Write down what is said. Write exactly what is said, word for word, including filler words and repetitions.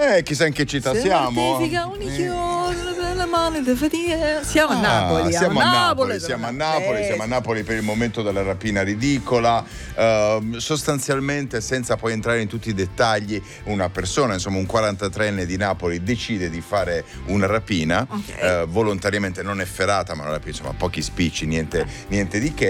Eh, chissà in che città Se siamo. mortifica un chioro per le mani di fatica. Siamo a Ah, Napoli. siamo a Napoli, Napoli, siamo a Napoli, eh. siamo a Napoli per il momento della rapina ridicola. Uh, sostanzialmente, senza poi entrare in tutti i dettagli, una persona, insomma un quarantatreenne di Napoli, decide di fare una rapina, Okay. uh, volontariamente non efferata, ma una rapina, insomma pochi spicci, niente, niente di che.